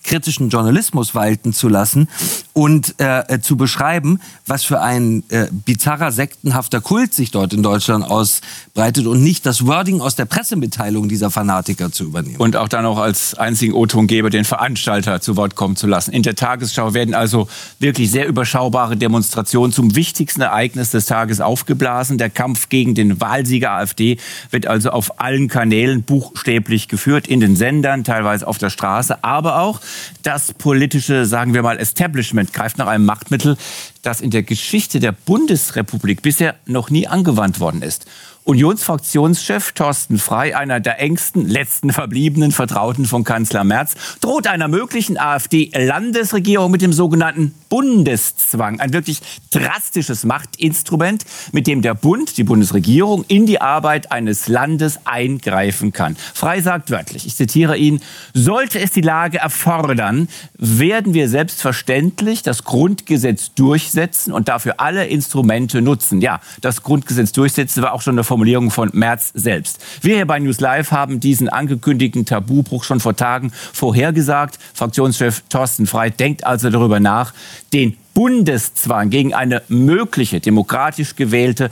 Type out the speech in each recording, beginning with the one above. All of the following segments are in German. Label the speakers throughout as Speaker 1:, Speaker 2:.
Speaker 1: kritischen Journalismus walten zu lassen und zu beschreiben, was für ein bizarrer, sektenhafter Kult sich dort in Deutschland ausbreitet und nicht das Wording aus der Pressemitteilung dieser Fanatiker zu übernehmen.
Speaker 2: Und auch dann auch als einzigen O-Tongeber den Veranstalter zu Wort kommen zu lassen. In der Tagesschau werden also wirklich sehr überschaubare Demonstrationen zum wichtigsten Ereignis des Tages aufgeblasen. Der Kampf gegen den Wahlsieger AfD wird also auf allen Kanälen buchstäblich geführt, in den Sendern, teilweise auf der Straße, aber auch das politische, sagen wir mal, Establishment greift nach einem Machtmittel, das in der Geschichte der Bundesrepublik bisher noch nie angewandt worden ist. Unionsfraktionschef Thorsten Frey, einer der engsten, letzten verbliebenen Vertrauten von Kanzler Merz, droht einer möglichen AfD-Landesregierung mit dem sogenannten Bundeszwang. Ein wirklich drastisches Machtinstrument, mit dem der Bund, die Bundesregierung, in die Arbeit eines Landes eingreifen kann. Frey sagt wörtlich, ich zitiere ihn, sollte es die Lage erfordern, werden wir selbstverständlich das Grundgesetz durchsetzen und dafür alle Instrumente nutzen. Ja, das Grundgesetz durchsetzen war auch schon eine Formulierung von Merz selbst. Wir hier bei News Live haben diesen angekündigten Tabubruch schon vor Tagen vorhergesagt. Fraktionschef Thorsten Frey denkt also darüber nach, den Bundeszwang gegen eine mögliche demokratisch gewählte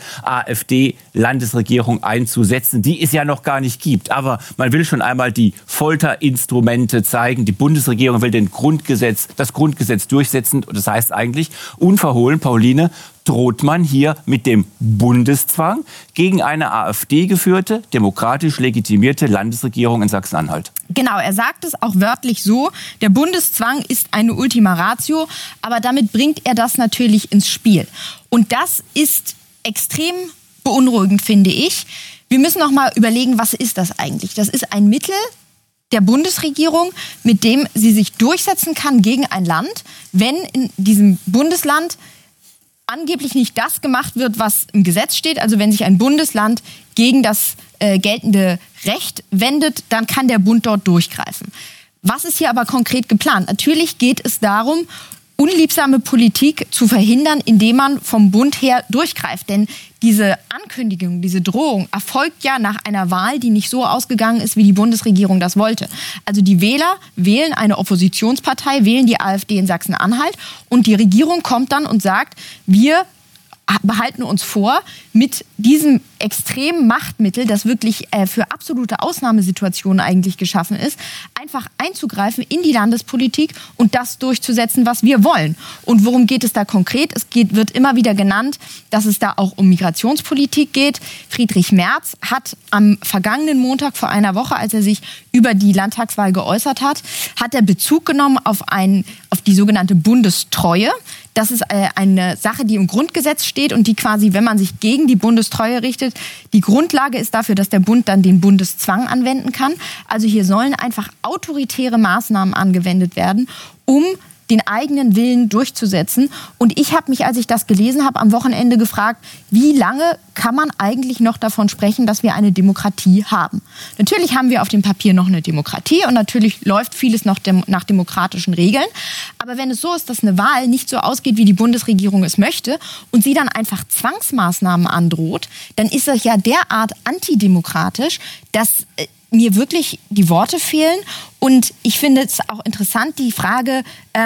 Speaker 2: AfD-Landesregierung einzusetzen, die es ja noch gar nicht gibt. Aber man will schon einmal die Folterinstrumente zeigen. Die Bundesregierung will das Grundgesetz durchsetzen. Und das heißt eigentlich, unverhohlen, Pauline, droht man hier mit dem Bundeszwang gegen eine AfD-geführte, demokratisch legitimierte Landesregierung in Sachsen-Anhalt.
Speaker 3: Genau, er sagt es auch wörtlich so, der Bundeszwang ist eine Ultima Ratio, aber damit bringt er das natürlich ins Spiel. Und das ist extrem beunruhigend, finde ich. Wir müssen noch mal überlegen, was ist das eigentlich? Das ist ein Mittel der Bundesregierung, mit dem sie sich durchsetzen kann gegen ein Land, wenn in diesem Bundesland angeblich nicht das gemacht wird, was im Gesetz steht. Also wenn sich ein Bundesland gegen das geltende Recht wendet, dann kann der Bund dort durchgreifen. Was ist hier aber konkret geplant? Natürlich geht es darum, unliebsame Politik zu verhindern, indem man vom Bund her durchgreift. Denn diese Ankündigung, diese Drohung erfolgt ja nach einer Wahl, die nicht so ausgegangen ist, wie die Bundesregierung das wollte. Also die Wähler wählen eine Oppositionspartei, wählen die AfD in Sachsen-Anhalt und die Regierung kommt dann und sagt, wir behalten uns vor, mit diesem extremen Machtmittel, das wirklich für absolute Ausnahmesituationen eigentlich geschaffen ist, einfach einzugreifen in die Landespolitik und das durchzusetzen, was wir wollen. Und worum geht es da konkret? Wird immer wieder genannt, dass es da auch um Migrationspolitik geht. Friedrich Merz hat am vergangenen Montag vor einer Woche, als er sich über die Landtagswahl geäußert hat, hat er Bezug genommen auf die sogenannte Bundestreue. Das ist eine Sache, die im Grundgesetz steht und die quasi, wenn man sich gegen die Bundestreue richtet, die Grundlage ist dafür, dass der Bund dann den Bundeszwang anwenden kann. Also hier sollen einfach autoritäre Maßnahmen angewendet werden, um den eigenen Willen durchzusetzen. Und ich habe mich, als ich das gelesen habe, am Wochenende gefragt, wie lange kann man eigentlich noch davon sprechen, dass wir eine Demokratie haben? Natürlich haben wir auf dem Papier noch eine Demokratie und natürlich läuft vieles noch nach demokratischen Regeln. Aber wenn es so ist, dass eine Wahl nicht so ausgeht, wie die Bundesregierung es möchte und sie dann einfach Zwangsmaßnahmen androht, dann ist das ja derart antidemokratisch, dass mir wirklich die Worte fehlen. Und ich finde es auch interessant, die Frage,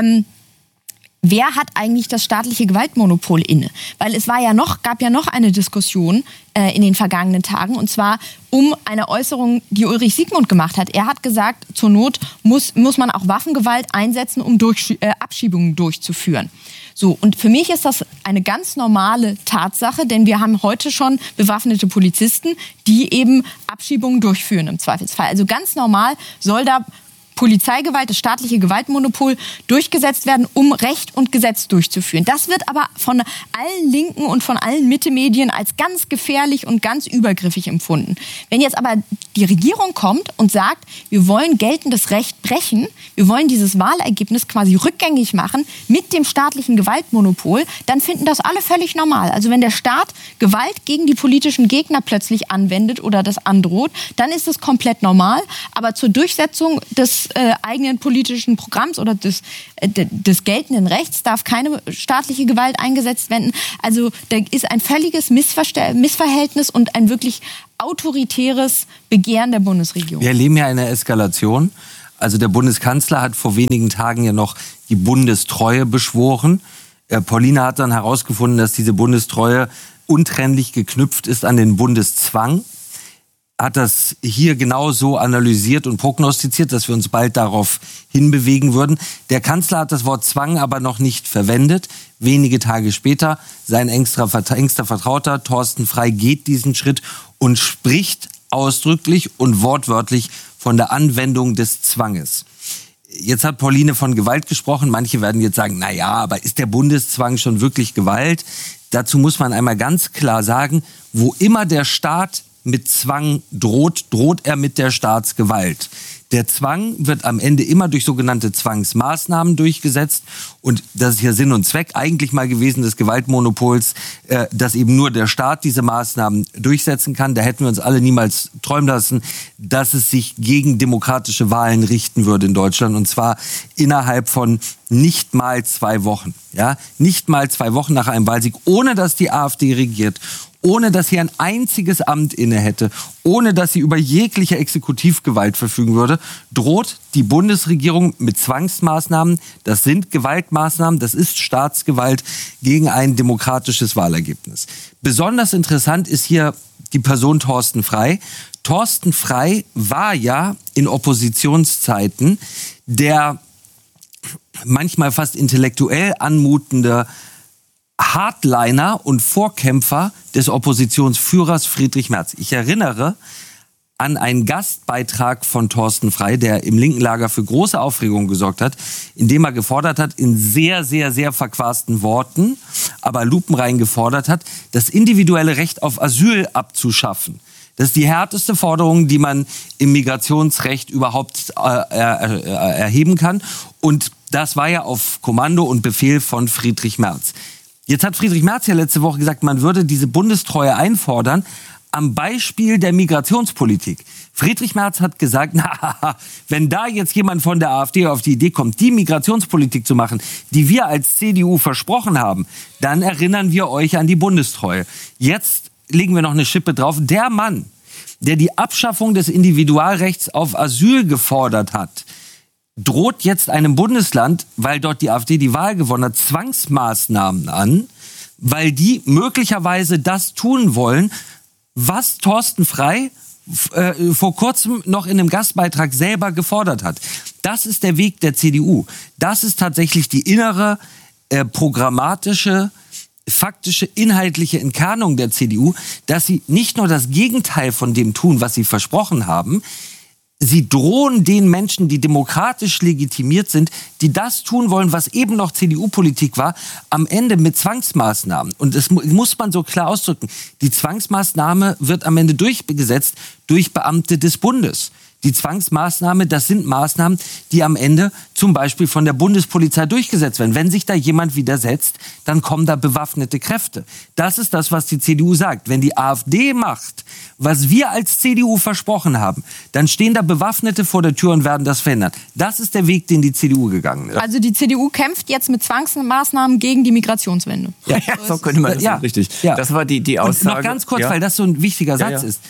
Speaker 3: wer hat eigentlich das staatliche Gewaltmonopol inne? Weil es gab ja noch eine Diskussion in den vergangenen Tagen, und zwar um eine Äußerung, die Ulrich Siegmund gemacht hat. Er hat gesagt, zur Not muss man auch Waffengewalt einsetzen, um Abschiebungen durchzuführen. So, und für mich ist das eine ganz normale Tatsache, denn wir haben heute schon bewaffnete Polizisten, die eben Abschiebungen durchführen im Zweifelsfall. Also ganz normal soll da Polizeigewalt, das staatliche Gewaltmonopol durchgesetzt werden, um Recht und Gesetz durchzuführen. Das wird aber von allen Linken und von allen Mitte-Medien als ganz gefährlich und ganz übergriffig empfunden. Wenn jetzt aber die Regierung kommt und sagt, wir wollen geltendes Recht brechen, wir wollen dieses Wahlergebnis quasi rückgängig machen mit dem staatlichen Gewaltmonopol, dann finden das alle völlig normal. Also wenn der Staat Gewalt gegen die politischen Gegner plötzlich anwendet oder das androht, dann ist es komplett normal. Aber zur Durchsetzung des eigenen politischen Programms oder des geltenden Rechts darf keine staatliche Gewalt eingesetzt werden. Also da ist ein völliges Missverhältnis und ein wirklich autoritäres Begehren der Bundesregierung.
Speaker 1: Wir erleben ja eine Eskalation. Also der Bundeskanzler hat vor wenigen Tagen ja noch die Bundestreue beschworen. Pauline hat dann herausgefunden, dass diese Bundestreue untrennlich geknüpft ist an den Bundeszwang. Hat das hier genauso analysiert und prognostiziert, dass wir uns bald darauf hinbewegen würden. Der Kanzler hat das Wort Zwang aber noch nicht verwendet. Wenige Tage später, sein engster Vertrauter Thorsten Frey geht diesen Schritt und spricht ausdrücklich und wortwörtlich von der Anwendung des Zwanges. Jetzt hat Pauline von Gewalt gesprochen. Manche werden jetzt sagen, na ja, aber ist der Bundeszwang schon wirklich Gewalt? Dazu muss man einmal ganz klar sagen, wo immer der Staat mit Zwang droht er mit der Staatsgewalt. Der Zwang wird am Ende immer durch sogenannte Zwangsmaßnahmen durchgesetzt. Und das ist ja Sinn und Zweck eigentlich mal gewesen des Gewaltmonopols, dass eben nur der Staat diese Maßnahmen durchsetzen kann. Da hätten wir uns alle niemals träumen lassen, dass es sich gegen demokratische Wahlen richten würde in Deutschland. Und zwar innerhalb von nicht mal 2 Wochen. Ja? Nicht mal 2 Wochen nach einem Wahlsieg, ohne dass die AfD regiert, ohne dass sie ein einziges Amt inne hätte, ohne dass sie über jegliche Exekutivgewalt verfügen würde, droht die Bundesregierung mit Zwangsmaßnahmen, das sind Gewaltmaßnahmen, das ist Staatsgewalt gegen ein demokratisches Wahlergebnis. Besonders interessant ist hier die Person Thorsten Frey. Thorsten Frey war ja in Oppositionszeiten der manchmal fast intellektuell anmutende Hardliner und Vorkämpfer des Oppositionsführers Friedrich Merz. Ich erinnere an einen Gastbeitrag von Thorsten Frey, der im linken Lager für große Aufregung gesorgt hat, indem er gefordert hat, in sehr, sehr, sehr verquasten Worten, aber lupenrein gefordert hat, das individuelle Recht auf Asyl abzuschaffen. Das ist die härteste Forderung, die man im Migrationsrecht überhaupt erheben kann. Und das war ja auf Kommando und Befehl von Friedrich Merz. Jetzt hat Friedrich Merz ja letzte Woche gesagt, man würde diese Bundestreue einfordern am Beispiel der Migrationspolitik. Friedrich Merz hat gesagt, na, wenn da jetzt jemand von der AfD auf die Idee kommt, die Migrationspolitik zu machen, die wir als CDU versprochen haben, dann erinnern wir euch an die Bundestreue. Jetzt legen wir noch eine Schippe drauf. Der Mann, der die Abschaffung des Individualrechts auf Asyl gefordert hat, droht jetzt einem Bundesland, weil dort die AfD die Wahl gewonnen hat, Zwangsmaßnahmen an, weil die möglicherweise das tun wollen, was Thorsten Frey vor kurzem noch in einem Gastbeitrag selber gefordert hat. Das ist der Weg der CDU. Das ist tatsächlich die innere, programmatische, faktische, inhaltliche Entkernung der CDU, dass sie nicht nur das Gegenteil von dem tun, was sie versprochen haben. Sie drohen den Menschen, die demokratisch legitimiert sind, die das tun wollen, was eben noch CDU-Politik war, am Ende mit Zwangsmaßnahmen. Und das muss man so klar ausdrücken. Die Zwangsmaßnahme wird am Ende durchgesetzt durch Beamte des Bundes. Die Zwangsmaßnahme, das sind Maßnahmen, die am Ende zum Beispiel von der Bundespolizei durchgesetzt werden. Wenn sich da jemand widersetzt, dann kommen da bewaffnete Kräfte. Das ist das, was die CDU sagt. Wenn die AfD macht, was wir als CDU versprochen haben, dann stehen da Bewaffnete vor der Tür und werden das verhindern. Das ist der Weg, den die CDU gegangen ist.
Speaker 3: Also die CDU kämpft jetzt mit Zwangsmaßnahmen gegen die Migrationswende.
Speaker 2: Ja, so könnte man das sagen. Richtig.
Speaker 1: Ja.
Speaker 2: Das war die Aussage.
Speaker 1: Und noch ganz kurz, weil das so ein wichtiger Satz ist.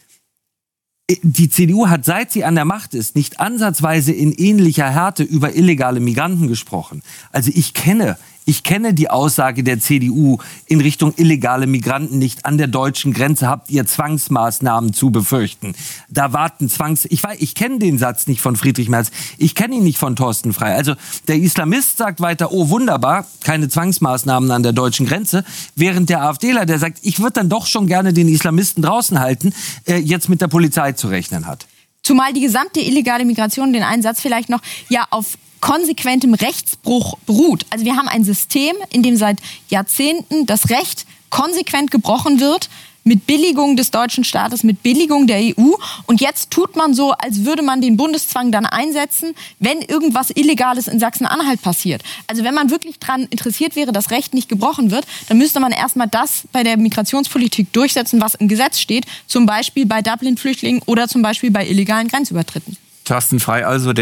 Speaker 1: Die CDU hat, seit sie an der Macht ist, nicht ansatzweise in ähnlicher Härte über illegale Migranten gesprochen. Also ich kenne die Aussage der CDU in Richtung illegale Migranten nicht. An der deutschen Grenze habt ihr Zwangsmaßnahmen zu befürchten. Da warten ich kenne den Satz nicht von Friedrich Merz. Ich kenne ihn nicht von Thorsten Frey. Also der Islamist sagt weiter, oh wunderbar, keine Zwangsmaßnahmen an der deutschen Grenze. Während der AfDler, der sagt, ich würde dann doch schon gerne den Islamisten draußen halten, jetzt mit der Polizei zu rechnen hat.
Speaker 3: Zumal die gesamte illegale Migration, den einen Satz vielleicht noch, ja auf konsequentem Rechtsbruch beruht. Also wir haben ein System, in dem seit Jahrzehnten das Recht konsequent gebrochen wird, mit Billigung des deutschen Staates, mit Billigung der EU. Und jetzt tut man so, als würde man den Bundeszwang dann einsetzen, wenn irgendwas Illegales in Sachsen-Anhalt passiert. Also wenn man wirklich daran interessiert wäre, dass Recht nicht gebrochen wird, dann müsste man erstmal das bei der Migrationspolitik durchsetzen, was im Gesetz steht, zum Beispiel bei Dublin-Flüchtlingen oder zum Beispiel bei illegalen Grenzübertritten.
Speaker 2: Thorsten Frey, also der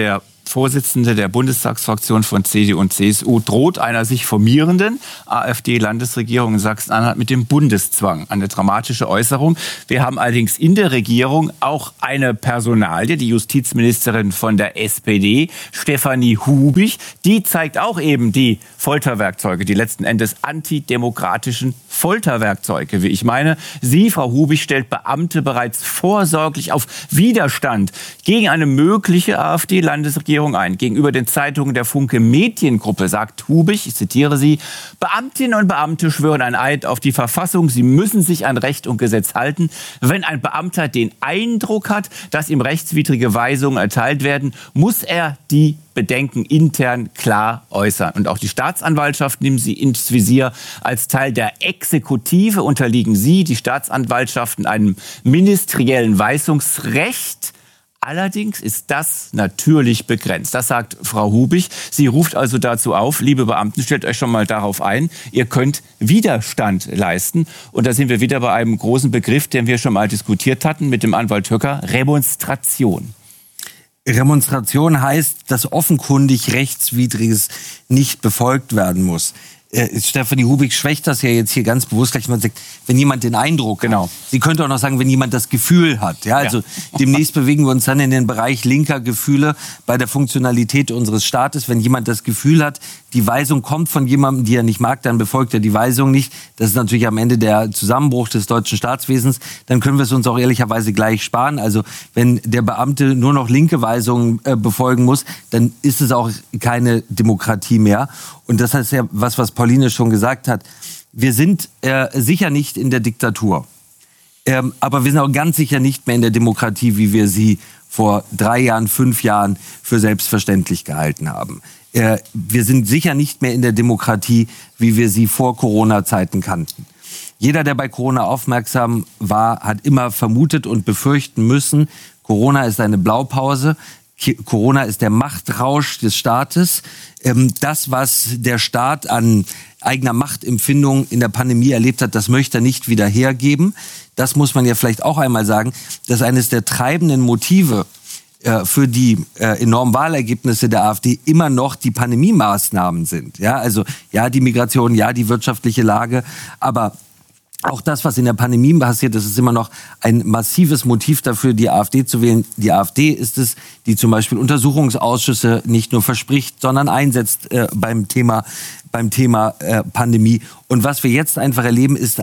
Speaker 2: Vorsitzende der Bundestagsfraktion von CDU und CSU, droht einer sich formierenden AfD-Landesregierung in Sachsen-Anhalt mit dem Bundeszwang. Eine dramatische Äußerung. Wir haben allerdings in der Regierung auch eine Personalie, die Justizministerin von der SPD, Stefanie Hubich. Die zeigt auch eben die Folterwerkzeuge, die letzten Endes antidemokratischen Folterwerkzeuge, wie ich meine. Sie, Frau Hubich, stellt Beamte bereits vorsorglich auf Widerstand gegen eine mögliche AfD-Landesregierung ein. Gegenüber den Zeitungen der Funke Mediengruppe sagt Hubich, ich zitiere sie, Beamtinnen und Beamte schwören ein Eid auf die Verfassung. Sie müssen sich an Recht und Gesetz halten. Wenn ein Beamter den Eindruck hat, dass ihm rechtswidrige Weisungen erteilt werden, muss er die Bedenken intern klar äußern. Und auch die Staatsanwaltschaft nimmt sie ins Visier. Als Teil der Exekutive unterliegen sie, die Staatsanwaltschaften, einem ministeriellen Weisungsrecht. Allerdings ist das natürlich begrenzt. Das sagt Frau Hubich. Sie ruft also dazu auf, liebe Beamten, stellt euch schon mal darauf ein, ihr könnt Widerstand leisten. Und da sind wir wieder bei einem großen Begriff, den wir schon mal diskutiert hatten mit dem Anwalt Höcker, Remonstration.
Speaker 1: Remonstration heißt, dass offenkundig Rechtswidriges nicht befolgt werden muss. Stefanie Hubich schwächt das ja jetzt hier ganz bewusst gleich mal, sagt, wenn jemand den Eindruck hat. Sie könnte auch noch sagen, wenn jemand das Gefühl hat. Ja, also demnächst bewegen wir uns dann in den Bereich linker Gefühle bei der Funktionalität unseres Staates. Wenn jemand das Gefühl hat, die Weisung kommt von jemandem, die er nicht mag, dann befolgt er die Weisung nicht. Das ist natürlich am Ende der Zusammenbruch des deutschen Staatswesens. Dann können wir es uns auch ehrlicherweise gleich sparen. Also wenn der Beamte nur noch linke Weisungen befolgen muss, dann ist es auch keine Demokratie mehr. Und das heißt ja, was Pauline schon gesagt hat, wir sind sicher nicht in der Diktatur. Aber wir sind auch ganz sicher nicht mehr in der Demokratie, wie wir sie vor 3 Jahren, 5 Jahren für selbstverständlich gehalten haben. Wir sind sicher nicht mehr in der Demokratie, wie wir sie vor Corona-Zeiten kannten. Jeder, der bei Corona aufmerksam war, hat immer vermutet und befürchten müssen, Corona ist eine Blaupause. Corona ist der Machtrausch des Staates. Das, was der Staat an eigener Machtempfindung in der Pandemie erlebt hat, das möchte er nicht wieder hergeben. Das muss man ja vielleicht auch einmal sagen, dass eines der treibenden Motive für die enormen Wahlergebnisse der AfD immer noch die Pandemie-Maßnahmen sind. Ja, also ja, die Migration, ja, die wirtschaftliche Lage, aber auch das, was in der Pandemie passiert, das ist immer noch ein massives Motiv dafür, die AfD zu wählen. Die AfD ist es, die zum Beispiel Untersuchungsausschüsse nicht nur verspricht, sondern einsetzt beim Thema Pandemie. Und was wir jetzt einfach erleben, ist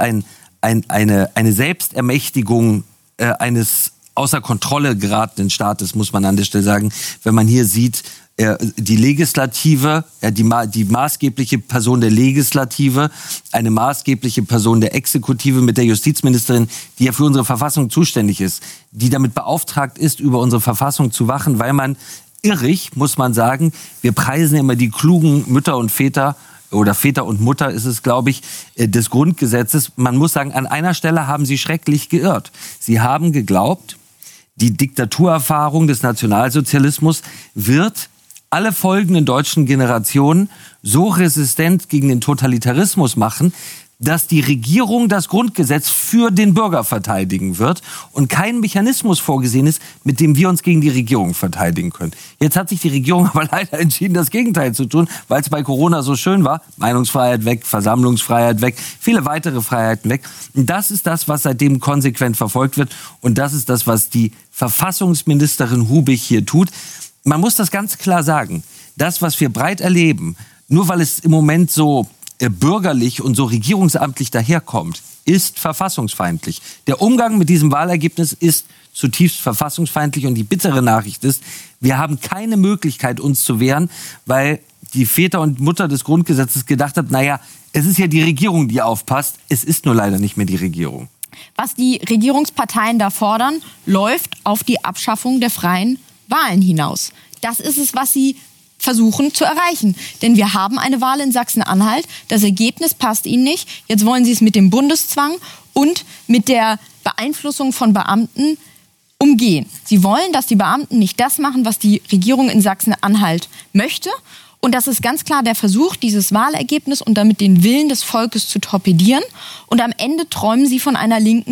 Speaker 1: eine Selbstermächtigung eines außer Kontrolle geratenen Staates, muss man an der Stelle sagen. Wenn man hier sieht, die Legislative, die maßgebliche Person der Legislative, eine maßgebliche Person der Exekutive mit der Justizministerin, die ja für unsere Verfassung zuständig ist, die damit beauftragt ist, über unsere Verfassung zu wachen, weil man irrig, muss man sagen, wir preisen immer die klugen Mütter und Väter, oder Väter und Mutter ist es, glaube ich, des Grundgesetzes. Man muss sagen, an einer Stelle haben sie schrecklich geirrt. Sie haben geglaubt, die Diktaturerfahrung des Nationalsozialismus wird alle folgenden deutschen Generationen so resistent gegen den Totalitarismus machen, dass die Regierung das Grundgesetz für den Bürger verteidigen wird und kein Mechanismus vorgesehen ist, mit dem wir uns gegen die Regierung verteidigen können. Jetzt hat sich die Regierung aber leider entschieden, das Gegenteil zu tun, weil es bei Corona so schön war. Meinungsfreiheit weg, Versammlungsfreiheit weg, viele weitere Freiheiten weg. Und das ist das, was seitdem konsequent verfolgt wird. Und das ist das, was die Verfassungsministerin Hubich hier tut. Man muss das ganz klar sagen. Das, was wir breit erleben, nur weil es im Moment so bürgerlich und so regierungsamtlich daherkommt, ist verfassungsfeindlich. Der Umgang mit diesem Wahlergebnis ist zutiefst verfassungsfeindlich und die bittere Nachricht ist, wir haben keine Möglichkeit, uns zu wehren, weil die Väter und Mutter des Grundgesetzes gedacht haben, naja, es ist ja die Regierung, die aufpasst, es ist nur leider nicht mehr die Regierung.
Speaker 3: Was die Regierungsparteien da fordern, läuft auf die Abschaffung der freien Wahlen hinaus. Das ist es, was sie versuchen zu erreichen. Denn wir haben eine Wahl in Sachsen-Anhalt. Das Ergebnis passt ihnen nicht. Jetzt wollen sie es mit dem Bundeszwang und mit der Beeinflussung von Beamten umgehen. Sie wollen, dass die Beamten nicht das machen, was die Regierung in Sachsen-Anhalt möchte. Und das ist ganz klar der Versuch, dieses Wahlergebnis und damit den Willen des Volkes zu torpedieren. Und am Ende träumen sie von einer linken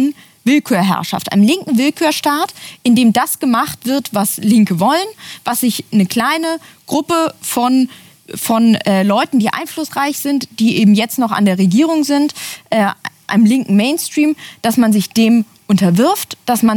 Speaker 3: Willkürherrschaft, einem linken Willkürstaat, in dem das gemacht wird, was Linke wollen, was sich eine kleine Gruppe von Leuten, die einflussreich sind, die eben jetzt noch an der Regierung sind, einem linken Mainstream, dass man sich dem unterwirft,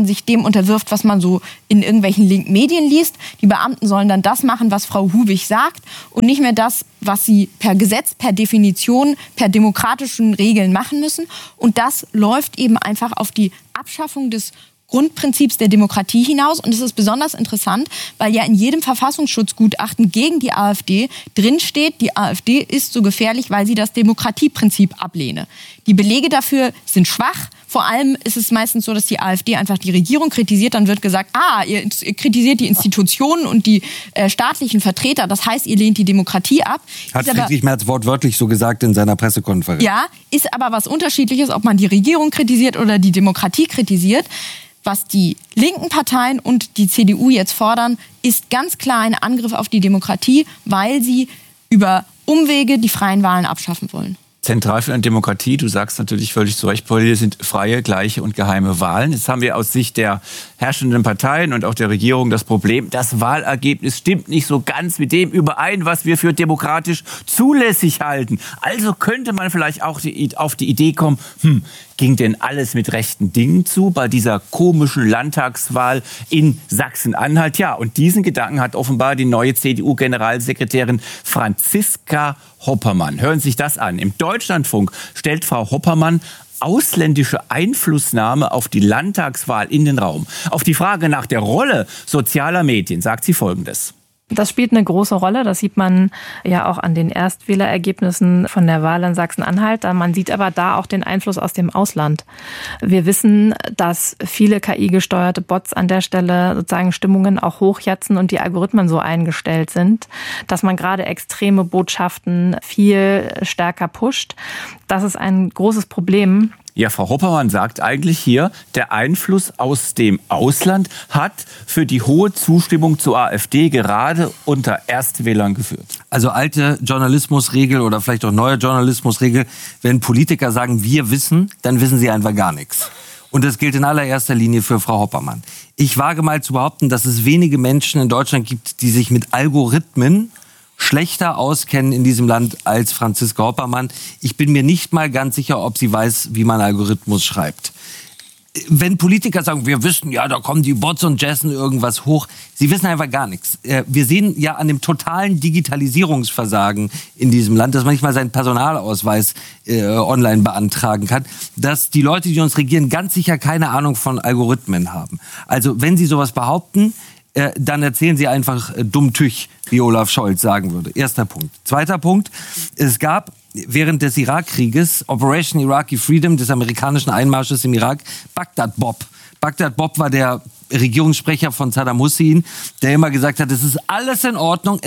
Speaker 3: was man so in irgendwelchen linken Medien liest. Die Beamten sollen dann das machen, was Frau Hubig sagt und nicht mehr das, was sie per Gesetz, per Definition, per demokratischen Regeln machen müssen. Und das läuft eben einfach auf die Abschaffung des Grundprinzips der Demokratie hinaus. Und es ist besonders interessant, weil ja in jedem Verfassungsschutzgutachten gegen die AfD drinsteht, die AfD ist so gefährlich, weil sie das Demokratieprinzip ablehne. Die Belege dafür sind schwach. Vor allem ist es meistens so, dass die AfD einfach die Regierung kritisiert. Dann wird gesagt, ihr kritisiert die Institutionen und die staatlichen Vertreter. Das heißt, ihr lehnt die Demokratie ab.
Speaker 1: Hat Friedrich Merz wortwörtlich so gesagt in seiner Pressekonferenz.
Speaker 3: Ja, ist aber was Unterschiedliches, ob man die Regierung kritisiert oder die Demokratie kritisiert. Was die linken Parteien und die CDU jetzt fordern, ist ganz klar ein Angriff auf die Demokratie, weil sie über Umwege die freien Wahlen abschaffen wollen.
Speaker 2: Zentral für eine Demokratie, du sagst natürlich völlig zu Recht, Paul, sind freie, gleiche und geheime Wahlen. Jetzt haben wir aus Sicht der herrschenden Parteien und auch der Regierung das Problem, das Wahlergebnis stimmt nicht so ganz mit dem überein, was wir für demokratisch zulässig halten. Also könnte man vielleicht auch auf die Idee kommen, ging denn alles mit rechten Dingen zu bei dieser komischen Landtagswahl in Sachsen-Anhalt? Ja, und diesen Gedanken hat offenbar die neue CDU-Generalsekretärin Franziska Hoppermann. Hören Sie sich das an. Im Deutschlandfunk stellt Frau Hoppermann ausländische Einflussnahme auf die Landtagswahl in den Raum. Auf die Frage nach der Rolle sozialer Medien sagt sie Folgendes.
Speaker 4: Das spielt eine große Rolle. Das sieht man ja auch an den Erstwählerergebnissen von der Wahl in Sachsen-Anhalt. Man sieht aber da auch den Einfluss aus dem Ausland. Wir wissen, dass viele KI-gesteuerte Bots an der Stelle sozusagen Stimmungen auch hochjatzen und die Algorithmen so eingestellt sind, dass man gerade extreme Botschaften viel stärker pusht. Das ist ein großes Problem.
Speaker 2: Ja, Frau Hoppermann sagt eigentlich hier, der Einfluss aus dem Ausland hat für die hohe Zustimmung zur AfD gerade unter Erstwählern geführt.
Speaker 1: Also alte Journalismusregel oder vielleicht auch neue Journalismusregel, wenn Politiker sagen, wir wissen, dann wissen sie einfach gar nichts. Und das gilt in allererster Linie für Frau Hoppermann. Ich wage mal zu behaupten, dass es wenige Menschen in Deutschland gibt, die sich mit Algorithmen schlechter auskennen in diesem Land als Franziska Hoppermann. Ich bin mir nicht mal ganz sicher, ob sie weiß, wie man Algorithmus schreibt. Wenn Politiker sagen, wir wissen, ja, da kommen die Bots und jessen irgendwas hoch, sie wissen einfach gar nichts. Wir sehen ja an dem totalen Digitalisierungsversagen in diesem Land, dass man nicht mal seinen Personalausweis online beantragen kann, dass die Leute, die uns regieren, ganz sicher keine Ahnung von Algorithmen haben. Also wenn sie sowas behaupten, dann erzählen sie einfach dummtüch, wie Olaf Scholz sagen würde. Erster Punkt. Zweiter Punkt. Es gab während des Irakkrieges, Operation Iraqi Freedom, des amerikanischen Einmarsches im Irak, Bagdad Bob. Bagdad Bob war der Regierungssprecher von Saddam Hussein, der immer gesagt hat, es ist alles in Ordnung,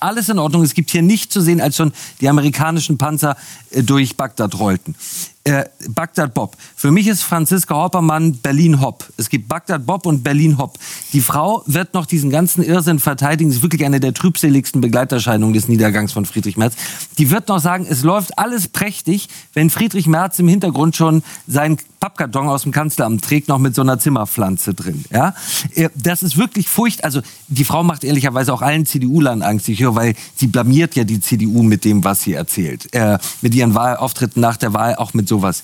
Speaker 1: es gibt hier nichts zu sehen, als schon die amerikanischen Panzer durch Bagdad rollten. Bagdad Bob. Für mich ist Franziska Hoppermann Berlin Hopp. Es gibt Bagdad Bob und Berlin Hopp. Die Frau wird noch diesen ganzen Irrsinn verteidigen. Sie ist wirklich eine der trübseligsten Begleiterscheinungen des Niedergangs von Friedrich Merz. Die wird noch sagen, es läuft alles prächtig, wenn Friedrich Merz im Hintergrund schon seinen Pappkarton aus dem Kanzleramt trägt, noch mit so einer Zimmerpflanze drin. Ja? Das ist wirklich furchtbar. Also die Frau macht ehrlicherweise auch allen CDU-Lern Angst, ich höre, weil sie blamiert ja die CDU mit dem, was sie erzählt. Mit ihren Wahlauftritten nach der Wahl, auch mit sowas.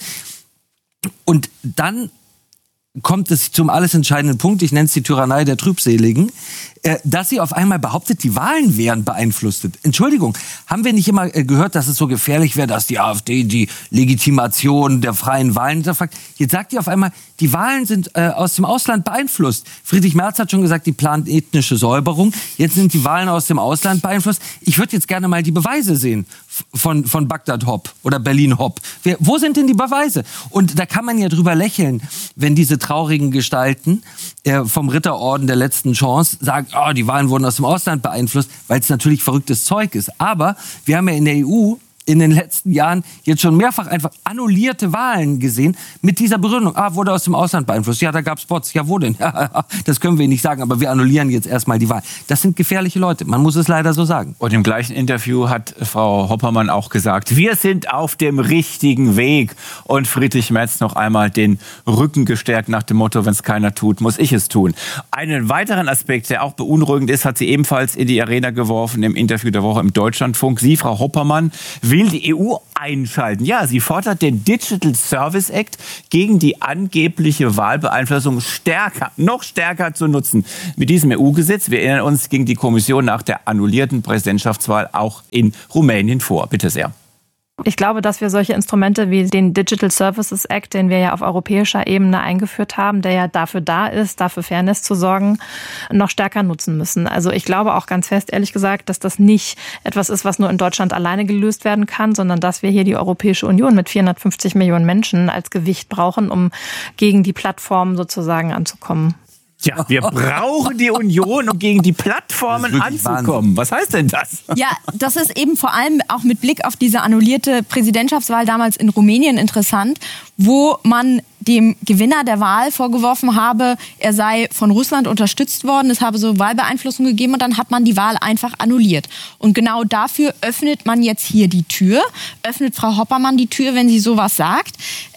Speaker 1: Und dann kommt es zum alles entscheidenden Punkt, ich nenne es die Tyrannei der Trübseligen, dass sie auf einmal behauptet, die Wahlen wären beeinflusst. Entschuldigung, haben wir nicht immer gehört, dass es so gefährlich wäre, dass die AfD die Legitimation der freien Wahlen hinterfragt? Jetzt sagt die auf einmal, die Wahlen sind aus dem Ausland beeinflusst. Friedrich Merz hat schon gesagt, die plant ethnische Säuberung. Jetzt sind die Wahlen aus dem Ausland beeinflusst. Ich würde jetzt gerne mal die Beweise sehen von Bagdad Hopp oder Berlin Hopp. Wo sind denn die Beweise? Und da kann man ja drüber lächeln, wenn diese traurigen Gestalten vom Ritterorden der letzten Chance sagen, die Wahlen wurden aus dem Ausland beeinflusst, weil es natürlich verrücktes Zeug ist. Aber wir haben ja in der EU in den letzten Jahren jetzt schon mehrfach einfach annullierte Wahlen gesehen mit dieser Begründung. Wurde aus dem Ausland beeinflusst. Ja, da gab es Bots. Ja, wo denn? Das können wir nicht sagen, aber wir annullieren jetzt erstmal die Wahl. Das sind gefährliche Leute. Man muss es leider so sagen.
Speaker 2: Und im gleichen Interview hat Frau Hoppermann auch gesagt, wir sind auf dem richtigen Weg. Und Friedrich Merz noch einmal den Rücken gestärkt nach dem Motto, wenn es keiner tut, muss ich es tun. Einen weiteren Aspekt, der auch beunruhigend ist, hat sie ebenfalls in die Arena geworfen im Interview der Woche im Deutschlandfunk. Sie, Frau Hoppermann, will die EU einschalten. Ja, sie fordert den Digital Service Act gegen die angebliche Wahlbeeinflussung noch stärker zu nutzen. Mit diesem EU-Gesetz, wir erinnern uns, ging die Kommission nach der annullierten Präsidentschaftswahl auch in Rumänien vor. Bitte sehr.
Speaker 4: Ich glaube, dass wir solche Instrumente wie den Digital Services Act, den wir ja auf europäischer Ebene eingeführt haben, der ja dafür da ist, dafür Fairness zu sorgen, noch stärker nutzen müssen. Also ich glaube auch ganz fest, ehrlich gesagt, dass das nicht etwas ist, was nur in Deutschland alleine gelöst werden kann, sondern dass wir hier die Europäische Union mit 450 Millionen Menschen als Gewicht brauchen, um gegen die Plattformen sozusagen anzukommen.
Speaker 2: Ja, wir brauchen die Union, um gegen die Plattformen anzukommen. Was heißt denn das?
Speaker 3: Ja, das ist eben vor allem auch mit Blick auf diese annullierte Präsidentschaftswahl damals in Rumänien interessant, wo man dem Gewinner der Wahl vorgeworfen habe, er sei von Russland unterstützt worden, es habe so Wahlbeeinflussung gegeben und dann hat man die Wahl einfach annulliert. Und genau dafür öffnet man jetzt hier die Tür, öffnet Frau Hoppermann die Tür, wenn sie sowas sagt.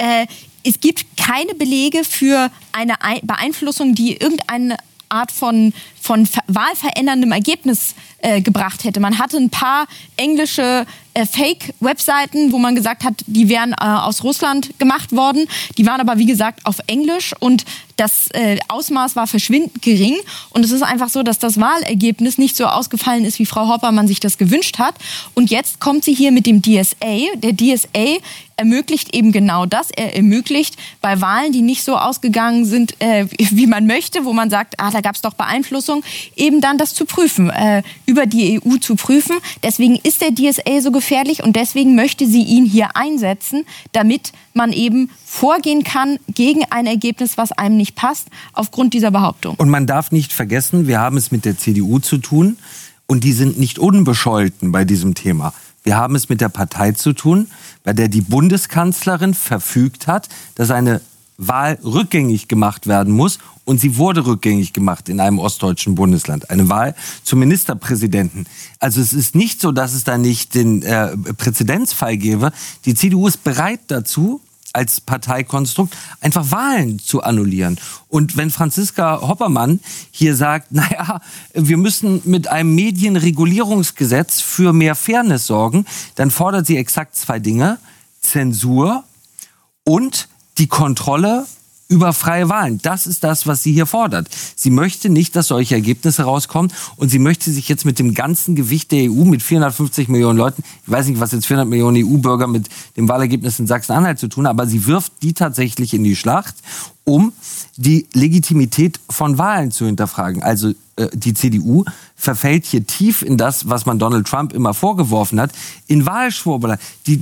Speaker 3: Es gibt keine Belege für eine Beeinflussung, die irgendeine Art von wahlveränderndem Ergebnis gebracht hätte. Man hatte ein paar englische Fake-Webseiten, wo man gesagt hat, die wären aus Russland gemacht worden. Die waren aber, wie gesagt, auf Englisch und das Ausmaß war verschwindend gering. Und es ist einfach so, dass das Wahlergebnis nicht so ausgefallen ist, wie Frau Hoppermann sich das gewünscht hat. Und jetzt kommt sie hier mit dem DSA. Der DSA ermöglicht eben genau das. Er ermöglicht bei Wahlen, die nicht so ausgegangen sind, wie man möchte, wo man sagt, da gab es doch Beeinflussung, eben dann das zu prüfen, über die EU zu prüfen. Deswegen ist der DSA so gefährlich und deswegen möchte sie ihn hier einsetzen, damit man eben vorgehen kann gegen ein Ergebnis, was einem nicht passt, aufgrund dieser Behauptung.
Speaker 1: Und man darf nicht vergessen, wir haben es mit der CDU zu tun und die sind nicht unbescholten bei diesem Thema. Wir haben es mit der Partei zu tun, bei der die Bundeskanzlerin verfügt hat, dass eine Wahl rückgängig gemacht werden muss. Und sie wurde rückgängig gemacht in einem ostdeutschen Bundesland. Eine Wahl zum Ministerpräsidenten. Also es ist nicht so, dass es da nicht den Präzedenzfall gäbe. Die CDU ist bereit dazu, als Parteikonstrukt einfach Wahlen zu annullieren. Und wenn Franziska Hoppermann hier sagt, wir müssen mit einem Medienregulierungsgesetz für mehr Fairness sorgen, dann fordert sie exakt zwei Dinge: Zensur und die Kontrolle über freie Wahlen. Das ist das, was sie hier fordert. Sie möchte nicht, dass solche Ergebnisse rauskommen und sie möchte sich jetzt mit dem ganzen Gewicht der EU, mit 450 Millionen Leuten, ich weiß nicht, was jetzt 400 Millionen EU-Bürger mit dem Wahlergebnis in Sachsen-Anhalt zu tun haben, aber sie wirft die tatsächlich in die Schlacht, um die Legitimität von Wahlen zu hinterfragen. Also die CDU verfällt hier tief in das, was man Donald Trump immer vorgeworfen hat, in Wahlschwurbelei.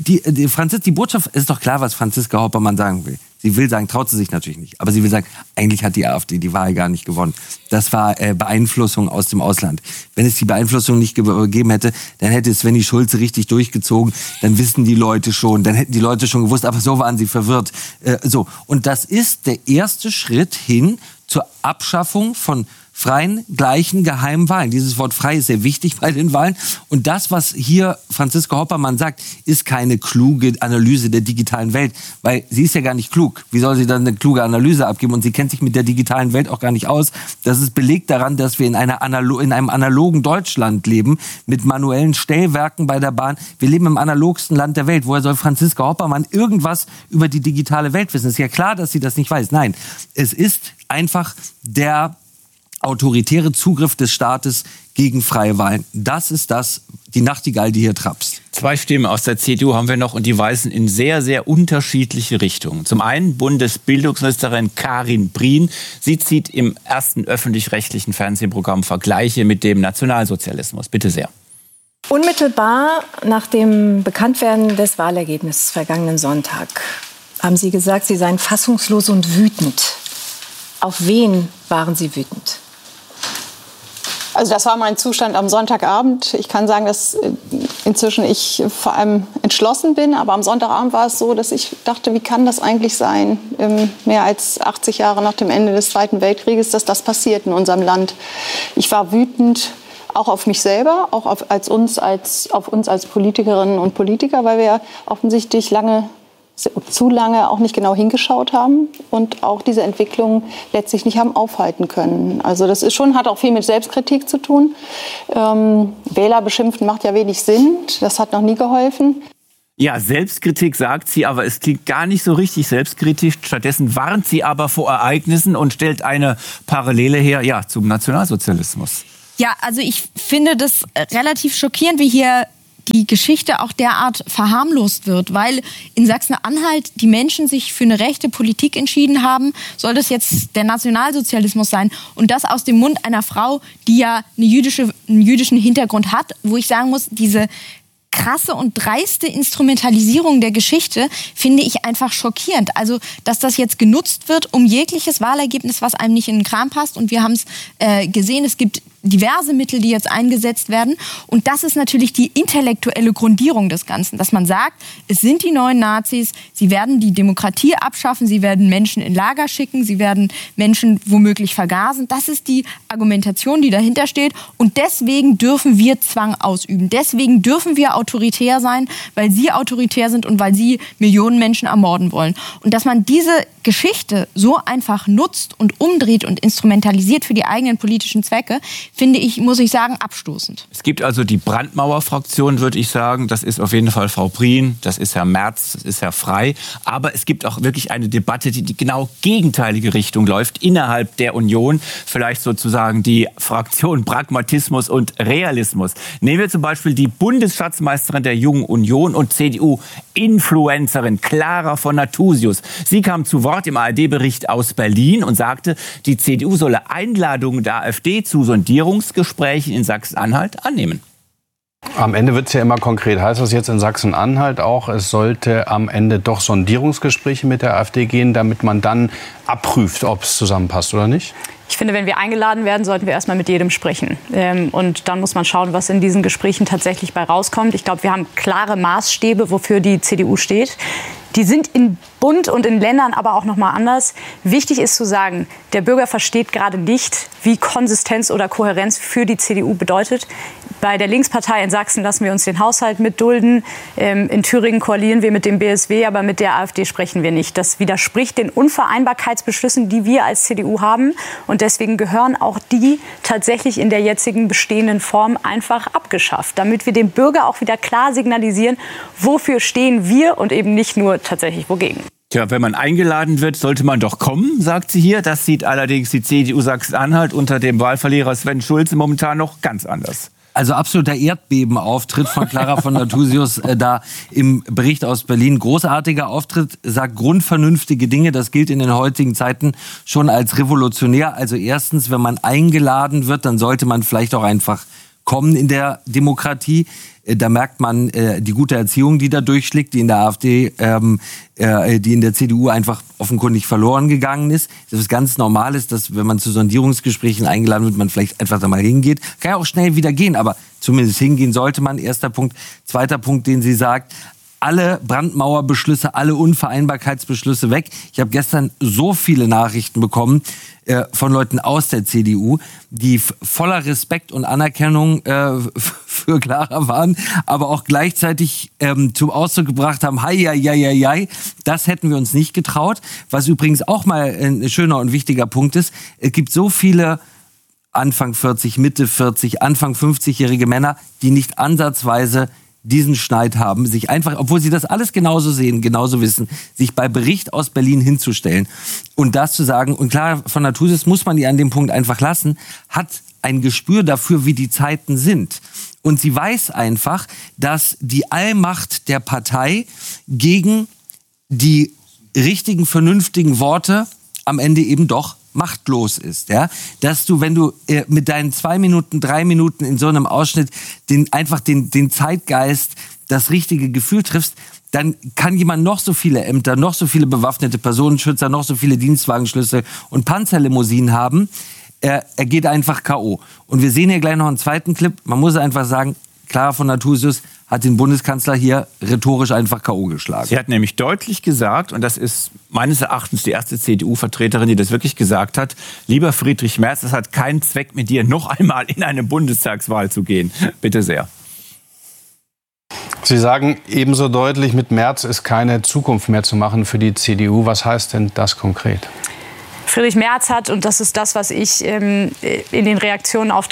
Speaker 1: Die Botschaft ist doch klar, was Franziska Hoppermann sagen will. Sie will sagen, traut sie sich natürlich nicht, aber sie will sagen, eigentlich hat die AfD die Wahl gar nicht gewonnen. Das war Beeinflussung aus dem Ausland. Wenn es die Beeinflussung nicht gegeben hätte, dann hätte Svenny Schulze richtig durchgezogen, dann wissen die Leute schon, dann hätten die Leute schon gewusst, aber so waren sie verwirrt. Und das ist der erste Schritt hin zur Abschaffung von freien, gleichen, geheimen Wahlen. Dieses Wort frei ist sehr wichtig bei den Wahlen. Und das, was hier Franziska Hoppermann sagt, ist keine kluge Analyse der digitalen Welt, weil sie ist ja gar nicht klug. Wie soll sie dann eine kluge Analyse abgeben? Und sie kennt sich mit der digitalen Welt auch gar nicht aus. Das ist belegt daran, dass wir in einem analogen Deutschland leben, mit manuellen Stellwerken bei der Bahn. Wir leben im analogsten Land der Welt. Woher soll Franziska Hoppermann irgendwas über die digitale Welt wissen? Es ist ja klar, dass sie das nicht weiß. Nein, es ist einfach der autoritäre Zugriff des Staates gegen freie Wahlen. Das ist die Nachtigall, die hier trapst.
Speaker 2: Zwei Stimmen aus der CDU haben wir noch und die weisen in sehr, sehr unterschiedliche Richtungen. Zum einen Bundesbildungsministerin Karin Prien. Sie zieht im ersten öffentlich-rechtlichen Fernsehprogramm Vergleiche mit dem Nationalsozialismus. Bitte sehr.
Speaker 5: Unmittelbar nach dem Bekanntwerden des Wahlergebnisses vergangenen Sonntag haben Sie gesagt, Sie seien fassungslos und wütend. Auf wen waren Sie wütend?
Speaker 6: Also das war mein Zustand am Sonntagabend. Ich kann sagen, dass inzwischen ich vor allem entschlossen bin. Aber am Sonntagabend war es so, dass ich dachte, wie kann das eigentlich sein, mehr als 80 Jahre nach dem Ende des Zweiten Weltkrieges, dass das passiert in unserem Land. Ich war wütend, auch auf mich selber, auch auf uns als Politikerinnen und Politiker, weil wir offensichtlich zu lange auch nicht genau hingeschaut haben und auch diese Entwicklung letztlich nicht haben aufhalten können. Also das hat auch viel mit Selbstkritik zu tun. Wähler beschimpfen macht ja wenig Sinn, das hat noch nie geholfen.
Speaker 2: Ja, Selbstkritik sagt sie, aber es klingt gar nicht so richtig selbstkritisch. Stattdessen warnt sie aber vor Ereignissen und stellt eine Parallele her, zum Nationalsozialismus.
Speaker 3: Ja, also ich finde das relativ schockierend, wie hier die Geschichte auch derart verharmlost wird, weil in Sachsen-Anhalt die Menschen sich für eine rechte Politik entschieden haben, soll das jetzt der Nationalsozialismus sein. Und das aus dem Mund einer Frau, die ja einen jüdischen Hintergrund hat, wo ich sagen muss, diese krasse und dreiste Instrumentalisierung der Geschichte finde ich einfach schockierend. Also, dass das jetzt genutzt wird, um jegliches Wahlergebnis, was einem nicht in den Kram passt. Und wir haben es gesehen, es gibt diverse Mittel, die jetzt eingesetzt werden. Und das ist natürlich die intellektuelle Grundierung des Ganzen, dass man sagt, es sind die neuen Nazis, sie werden die Demokratie abschaffen, sie werden Menschen in Lager schicken, sie werden Menschen womöglich vergasen. Das ist die Argumentation, die dahinter steht. Und deswegen dürfen wir Zwang ausüben. Deswegen dürfen wir autoritär sein, weil sie autoritär sind und weil sie Millionen Menschen ermorden wollen. Und dass man diese Geschichte so einfach nutzt und umdreht und instrumentalisiert für die eigenen politischen Zwecke, finde ich, muss ich sagen, abstoßend.
Speaker 2: Es gibt also die Brandmauer-Fraktion, würde ich sagen. Das ist auf jeden Fall Frau Prien, das ist Herr Merz, das ist Herr Frey. Aber es gibt auch wirklich eine Debatte, die genau gegenteilige Richtung läuft innerhalb der Union. Vielleicht sozusagen die Fraktion Pragmatismus und Realismus. Nehmen wir zum Beispiel die Bundesschatzmeisterin der Jungen Union und CDU-Influencerin Clara von Nathusius. Sie kam zu Wort im ARD-Bericht aus Berlin und sagte, die CDU solle Einladungen der AfD zu Sondierungsgesprächen in Sachsen-Anhalt annehmen.
Speaker 7: Am Ende wird es ja immer konkret. Heißt das jetzt in Sachsen-Anhalt auch, es sollte am Ende doch Sondierungsgespräche mit der AfD gehen, damit man dann abprüft, ob es zusammenpasst oder nicht?
Speaker 8: Ich finde, wenn wir eingeladen werden, sollten wir erstmal mit jedem sprechen. Und dann muss man schauen, was in diesen Gesprächen tatsächlich bei rauskommt. Ich glaube, wir haben klare Maßstäbe, wofür die CDU steht. Die sind in Bund und in Ländern aber auch noch mal anders. Wichtig ist zu sagen, der Bürger versteht gerade nicht, wie Konsistenz oder Kohärenz für die CDU bedeutet. Bei der Linkspartei in Sachsen lassen wir uns den Haushalt mitdulden. In Thüringen koalieren wir mit dem BSW, aber mit der AfD sprechen wir nicht. Das widerspricht den Unvereinbarkeitsbeschlüssen, die wir als CDU haben. Und deswegen gehören auch die tatsächlich in der jetzigen bestehenden Form einfach abgeschafft, damit wir dem Bürger auch wieder klar signalisieren, wofür stehen wir und eben nicht nur tatsächlich wogegen.
Speaker 2: Tja, wenn man eingeladen wird, sollte man doch kommen, sagt sie hier. Das sieht allerdings die CDU Sachsen-Anhalt unter dem Wahlverlierer Sven Schulze momentan noch ganz anders.
Speaker 1: Also absoluter Erdbebenauftritt von Clara von Nathusius da im Bericht aus Berlin. Großartiger Auftritt, sagt grundvernünftige Dinge. Das gilt in den heutigen Zeiten schon als revolutionär. Also erstens, wenn man eingeladen wird, dann sollte man vielleicht auch einfach kommen in der Demokratie. Da merkt man die gute Erziehung, die da durchschlägt, die in der AfD, die in der CDU einfach offenkundig verloren gegangen ist. Das ist ganz normal ist, dass wenn man zu Sondierungsgesprächen eingeladen wird, man vielleicht einfach da mal hingeht. Kann ja auch schnell wieder gehen, aber zumindest hingehen sollte man. Erster Punkt. Zweiter Punkt, den sie sagt, alle Brandmauerbeschlüsse, alle Unvereinbarkeitsbeschlüsse weg. Ich habe gestern so viele Nachrichten bekommen von Leuten aus der CDU, die voller Respekt und Anerkennung für Clara waren, aber auch gleichzeitig zum Ausdruck gebracht haben, hei, das hätten wir uns nicht getraut. Was übrigens auch mal ein schöner und wichtiger Punkt ist, es gibt so viele Anfang 40, Mitte 40, Anfang 50-jährige Männer, die nicht ansatzweise diesen Schneid haben, sich einfach, obwohl sie das alles genauso sehen, genauso wissen, sich bei Bericht aus Berlin hinzustellen und das zu sagen. Und klar, von Nathusius muss man die an dem Punkt einfach lassen, hat ein Gespür dafür, wie die Zeiten sind. Und sie weiß einfach, dass die Allmacht der Partei gegen die richtigen, vernünftigen Worte am Ende eben doch machtlos ist, ja, dass du, wenn du mit deinen 2 Minuten, 3 Minuten in so einem Ausschnitt den Zeitgeist, das richtige Gefühl triffst, dann kann jemand noch so viele Ämter, noch so viele bewaffnete Personenschützer, noch so viele Dienstwagenschlüssel und Panzerlimousinen haben. er geht einfach K.O. Und wir sehen hier gleich noch einen zweiten Clip. Man muss einfach sagen, Clara von Nathusius hat den Bundeskanzler hier rhetorisch einfach K.O. geschlagen.
Speaker 2: Sie hat nämlich deutlich gesagt, und das ist meines Erachtens die erste CDU-Vertreterin, die das wirklich gesagt hat, lieber Friedrich Merz, es hat keinen Zweck, mit dir noch einmal in eine Bundestagswahl zu gehen. Bitte sehr.
Speaker 7: Sie sagen ebenso deutlich, mit Merz ist keine Zukunft mehr zu machen für die CDU. Was heißt denn das konkret?
Speaker 8: Friedrich Merz hat, und das ist das, was ich in den Reaktionen auf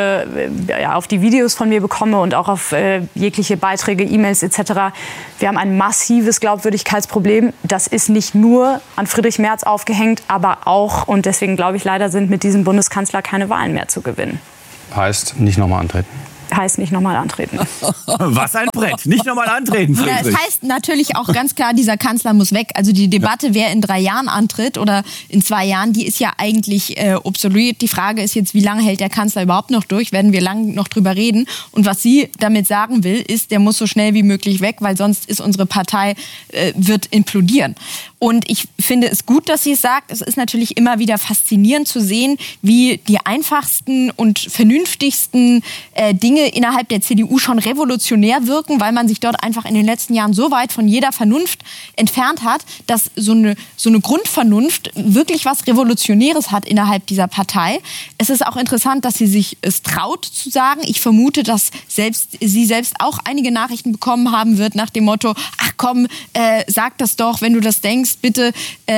Speaker 8: auf die Videos von mir bekomme und auch auf jegliche Beiträge, E-Mails etc. Wir haben ein massives Glaubwürdigkeitsproblem. Das ist nicht nur an Friedrich Merz aufgehängt, aber auch, und deswegen glaube ich leider, sind mit diesem Bundeskanzler keine Wahlen mehr zu gewinnen.
Speaker 7: Heißt, nicht nochmal antreten?
Speaker 8: Heißt nicht nochmal antreten.
Speaker 2: Was ein Brett. Nicht nochmal antreten, Friedrich.
Speaker 3: Ja, es heißt natürlich auch ganz klar, dieser Kanzler muss weg. Also die Debatte, wer in 3 Jahren antritt oder in 2 Jahren, die ist ja eigentlich obsolet. Die Frage ist jetzt, wie lange hält der Kanzler überhaupt noch durch? Werden wir lange noch drüber reden? Und was sie damit sagen will, ist, der muss so schnell wie möglich weg, weil sonst ist unsere Partei, wird implodieren. Und ich finde es gut, dass sie es sagt. Es ist natürlich immer wieder faszinierend zu sehen, wie die einfachsten und vernünftigsten Dinge innerhalb der CDU schon revolutionär wirken, weil man sich dort einfach in den letzten Jahren so weit von jeder Vernunft entfernt hat, dass so eine Grundvernunft wirklich was Revolutionäres hat innerhalb dieser Partei. Es ist auch interessant, dass sie sich es traut zu sagen. Ich vermute, dass sie selbst auch einige Nachrichten bekommen haben wird nach dem Motto, ach komm, sag das doch, wenn du das denkst, bitte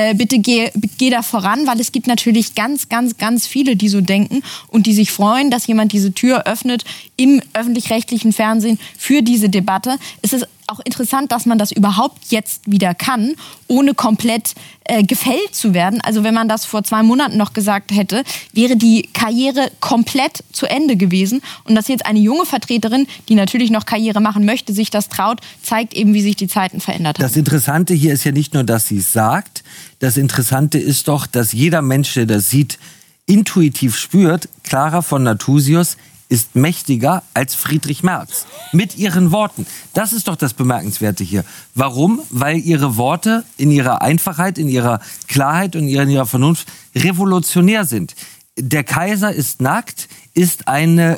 Speaker 3: geh da voran, weil es gibt natürlich ganz, ganz, ganz viele, die so denken und die sich freuen, dass jemand diese Tür öffnet im öffentlich-rechtlichen Fernsehen für diese Debatte. Es ist auch interessant, dass man das überhaupt jetzt wieder kann, ohne komplett gefällt zu werden. Also wenn man das vor 2 Monaten noch gesagt hätte, wäre die Karriere komplett zu Ende gewesen. Und dass jetzt eine junge Vertreterin, die natürlich noch Karriere machen möchte, sich das traut, zeigt eben, wie sich die Zeiten verändert haben.
Speaker 1: Das Interessante hier ist ja nicht nur, dass sie es sagt. Das Interessante ist doch, dass jeder Mensch, der das sieht, intuitiv spürt, Clara von Nathusius ist mächtiger als Friedrich Merz. Mit ihren Worten. Das ist doch das Bemerkenswerte hier. Warum? Weil ihre Worte in ihrer Einfachheit, in ihrer Klarheit und in ihrer Vernunft revolutionär sind. Der Kaiser ist nackt ist eine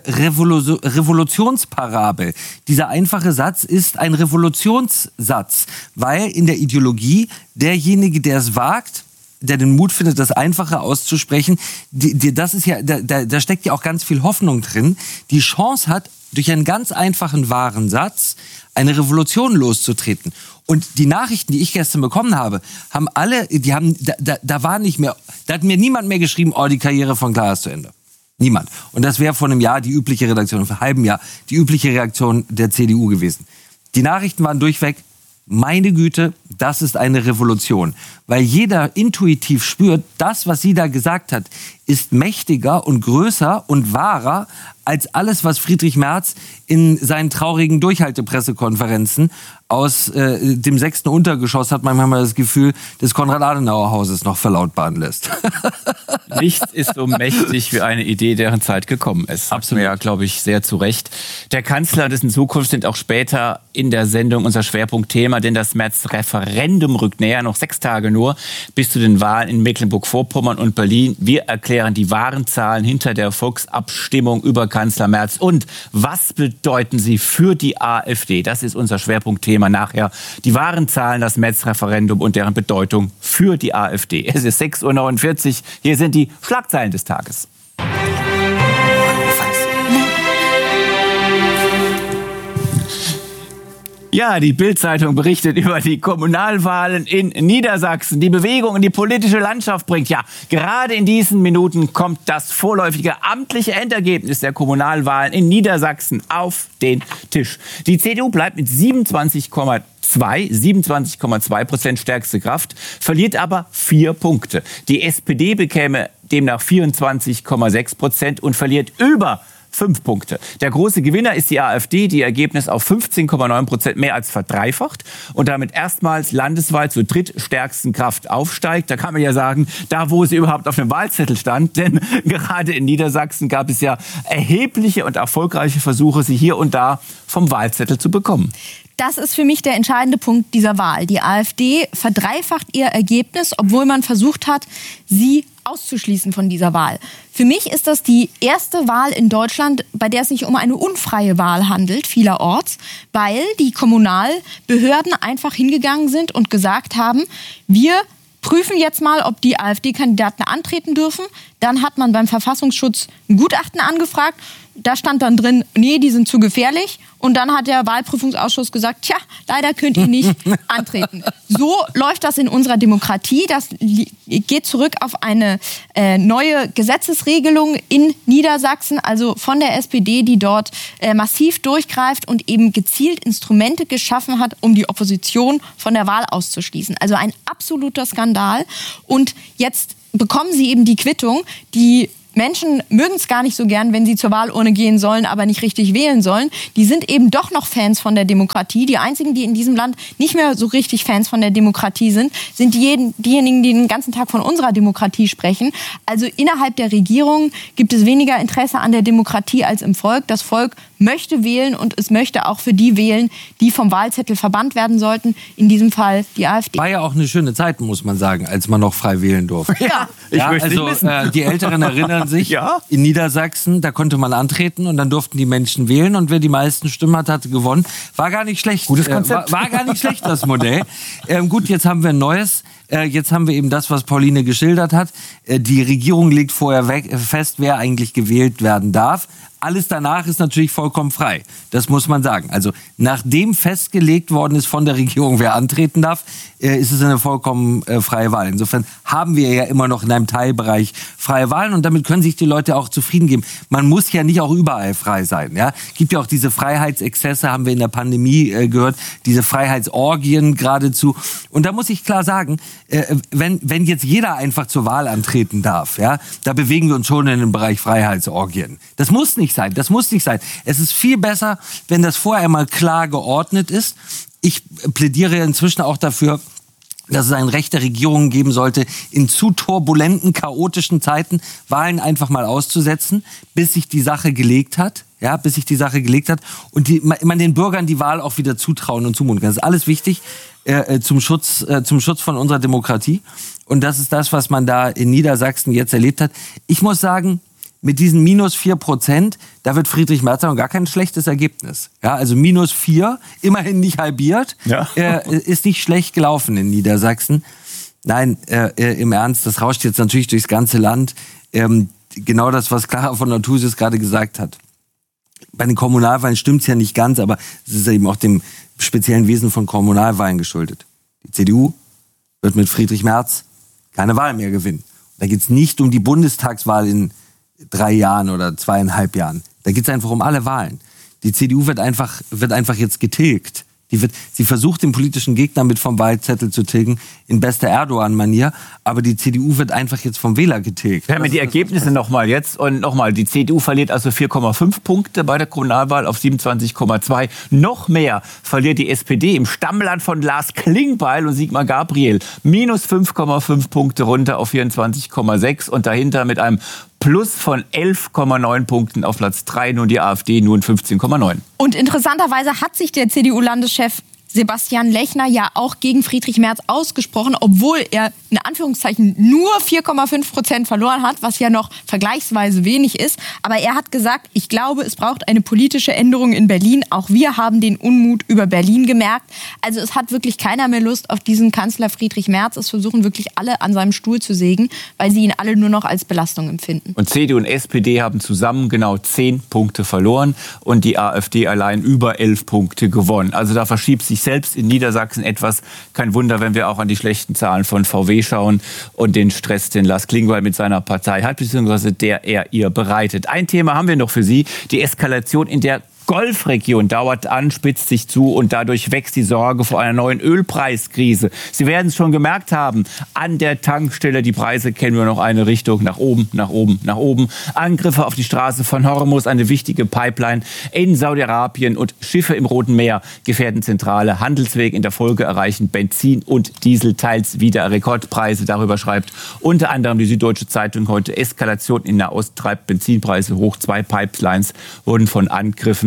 Speaker 1: Revolutionsparabel. Dieser einfache Satz ist ein Revolutionssatz, weil in der Ideologie derjenige, der es wagt, der den Mut findet, das Einfache auszusprechen, das ist ja, da steckt ja auch ganz viel Hoffnung drin, die Chance hat, durch einen ganz einfachen, wahren Satz eine Revolution loszutreten. Und die Nachrichten, die ich gestern bekommen habe, haben alle, da war nicht mehr, da hat mir niemand mehr geschrieben, oh, die Karriere von Clara ist zu Ende. Niemand. Und das wäre vor einem Jahr die übliche Redaktion, vor einem halben Jahr die übliche Reaktion der CDU gewesen. Die Nachrichten waren durchweg, meine Güte, das ist eine Revolution. Weil jeder intuitiv spürt, das, was sie da gesagt hat, ist mächtiger und größer und wahrer als alles, was Friedrich Merz in seinen traurigen Durchhaltepressekonferenzen aus dem 6. Untergeschoss, hat man manchmal das Gefühl, des Konrad-Adenauer-Hauses noch verlautbaren lässt.
Speaker 2: Nichts ist so mächtig wie eine Idee, deren Zeit gekommen ist. Absolut. Ja, glaube ich, sehr zu Recht. Der Kanzler und dessen Zukunft sind auch später in der Sendung unser Schwerpunktthema, denn das März-Referendum rückt näher, noch 6 Tage nur, bis zu den Wahlen in Mecklenburg-Vorpommern und Berlin. Wir erklären die wahren Zahlen hinter der Volksabstimmung über Kanzler Merz. Und was bedeuten sie für die AfD? Das ist unser Schwerpunktthema nachher. Die wahren Zahlen, das März-Referendum und deren Bedeutung für die AfD. Es ist 6:49 Uhr. Hier sind die Schlagzeilen des Tages. Ja, die Bild-Zeitung berichtet über die Kommunalwahlen in Niedersachsen. Die Bewegung in die politische Landschaft bringt. Ja, gerade in diesen Minuten kommt das vorläufige amtliche Endergebnis der Kommunalwahlen in Niedersachsen auf den Tisch. Die CDU bleibt mit 27,2% stärkste Kraft, verliert aber 4 Punkte. Die SPD bekäme demnach 24,6% und verliert über 5 Punkte. Der große Gewinner ist die AfD, die ihr Ergebnis auf 15,9% mehr als verdreifacht und damit erstmals landesweit zur drittstärksten Kraft aufsteigt. Da kann man ja sagen, da wo sie überhaupt auf dem Wahlzettel stand, denn gerade in Niedersachsen gab es ja erhebliche und erfolgreiche Versuche, sie hier und da vom Wahlzettel zu bekommen.
Speaker 3: Das ist für mich der entscheidende Punkt dieser Wahl. Die AfD verdreifacht ihr Ergebnis, obwohl man versucht hat, sie auszuschließen von dieser Wahl. Für mich ist das die erste Wahl in Deutschland, bei der es sich um eine unfreie Wahl handelt, vielerorts, weil die Kommunalbehörden einfach hingegangen sind und gesagt haben, wir prüfen jetzt mal, ob die AfD-Kandidaten antreten dürfen. Dann hat man beim Verfassungsschutz ein Gutachten angefragt. Da stand dann drin, nee, die sind zu gefährlich. Und dann hat der Wahlprüfungsausschuss gesagt, tja, leider könnt ihr nicht antreten. So läuft das in unserer Demokratie. Das geht zurück auf eine neue Gesetzesregelung in Niedersachsen, also von der SPD, die dort massiv durchgreift und eben gezielt Instrumente geschaffen hat, um die Opposition von der Wahl auszuschließen. Also ein absoluter Skandal. Und jetzt bekommen sie eben die Quittung, die Menschen mögen es gar nicht so gern, wenn sie zur Wahlurne gehen sollen, aber nicht richtig wählen sollen. Die sind eben doch noch Fans von der Demokratie. Die einzigen, die in diesem Land nicht mehr so richtig Fans von der Demokratie sind diejenigen, die den ganzen Tag von unserer Demokratie sprechen. Also innerhalb der Regierung gibt es weniger Interesse an der Demokratie als im Volk. Das Volk möchte wählen und es möchte auch für die wählen, die vom Wahlzettel verbannt werden sollten. In diesem Fall die AfD.
Speaker 1: War ja auch eine schöne Zeit, muss man sagen, als man noch frei wählen durfte.
Speaker 3: Ja,
Speaker 1: Die Älteren erinnern sich, in Niedersachsen, da konnte man antreten und dann durften die Menschen wählen und wer die meisten Stimmen hatte gewonnen. War gar nicht schlecht.
Speaker 2: Gutes Konzept.
Speaker 1: War gar nicht schlecht, das Modell. Gut, jetzt haben wir ein neues. Jetzt haben wir eben das, was Pauline geschildert hat. Die Regierung legt vorher fest, wer eigentlich gewählt werden darf. Alles danach ist natürlich vollkommen frei. Das muss man sagen. Also nachdem festgelegt worden ist von der Regierung, wer antreten darf, ist es eine vollkommen freie Wahl. Insofern haben wir ja immer noch in einem Teilbereich freie Wahlen und damit können sich die Leute auch zufrieden geben. Man muss ja nicht auch überall frei sein. Ja? Gibt ja auch diese Freiheitsexzesse, haben wir in der Pandemie gehört, diese Freiheitsorgien geradezu. Und da muss ich klar sagen, wenn jetzt jeder einfach zur Wahl antreten darf, ja, da bewegen wir uns schon in den Bereich Freiheitsorgien. Das muss nicht sein. Es ist viel besser, wenn das vorher einmal klar geordnet ist. Ich plädiere inzwischen auch dafür, dass es ein Recht der Regierung geben sollte, in zu turbulenten, chaotischen Zeiten Wahlen einfach mal auszusetzen, bis sich die Sache gelegt hat. Ja, und man den Bürgern die Wahl auch wieder zutrauen und zumuten kann. Das ist alles wichtig zum Schutz von unserer Demokratie. Und das ist das, was man da in Niedersachsen jetzt erlebt hat. Ich muss sagen, mit diesen -4%, da wird Friedrich Merz haben gar kein schlechtes Ergebnis. Ja, also -4, immerhin nicht halbiert, ist nicht schlecht gelaufen in Niedersachsen. Nein, im Ernst, das rauscht jetzt natürlich durchs ganze Land. Genau das, was Clara von der Thusis gerade gesagt hat. Bei den Kommunalwahlen stimmt's ja nicht ganz, aber es ist eben auch dem speziellen Wesen von Kommunalwahlen geschuldet. Die CDU wird mit Friedrich Merz keine Wahl mehr gewinnen. Da geht's nicht um die Bundestagswahl in 3 Jahren oder 2,5 Jahren. Da geht es einfach um alle Wahlen. Die CDU wird einfach jetzt getilgt. Sie versucht, den politischen Gegner mit vom Wahlzettel zu tilgen, in bester Erdogan-Manier. Aber die CDU wird einfach jetzt vom Wähler getilgt.
Speaker 2: Wir haben ja die Ergebnisse nochmal jetzt. Und nochmal, die CDU verliert also 4,5 Punkte bei der Kommunalwahl auf 27,2. Noch mehr verliert die SPD im Stammland von Lars Klingbeil und Sigmar Gabriel. -5,5 Punkte runter auf 24,6. Und dahinter mit einem Plus von 11,9 Punkten auf Platz 3, nur die AfD nur 15,9.
Speaker 3: Und interessanterweise hat sich der CDU-Landeschef Sebastian Lechner ja auch gegen Friedrich Merz ausgesprochen, obwohl er in Anführungszeichen nur 4,5% verloren hat, was ja noch vergleichsweise wenig ist. Aber er hat gesagt, ich glaube, es braucht eine politische Änderung in Berlin. Auch wir haben den Unmut über Berlin gemerkt. Also es hat wirklich keiner mehr Lust auf diesen Kanzler Friedrich Merz. Es versuchen wirklich alle an seinem Stuhl zu sägen, weil sie ihn alle nur noch als Belastung empfinden.
Speaker 2: Und CDU und SPD haben zusammen genau 10 Punkte verloren und die AfD allein über 11 Punkte gewonnen. Also da verschiebt sich selbst in Niedersachsen etwas. Kein Wunder, wenn wir auch an die schlechten Zahlen von VW schauen und den Stress, den Lars Klingbeil mit seiner Partei hat, beziehungsweise der er ihr bereitet. Ein Thema haben wir noch für Sie, die Eskalation in der Golfregion dauert an, spitzt sich zu und dadurch wächst die Sorge vor einer neuen Ölpreiskrise. Sie werden es schon gemerkt haben, an der Tankstelle, die Preise kennen nur noch eine Richtung, nach oben, nach oben, nach oben. Angriffe auf die Straße von Hormuz, eine wichtige Pipeline in Saudi-Arabien und Schiffe im Roten Meer gefährden zentrale Handelswege. In der Folge erreichen Benzin und Diesel teils wieder Rekordpreise. Darüber schreibt unter anderem die Süddeutsche Zeitung heute, Eskalation in Nahost treibt Benzinpreise hoch. 2 Pipelines wurden von Angriffen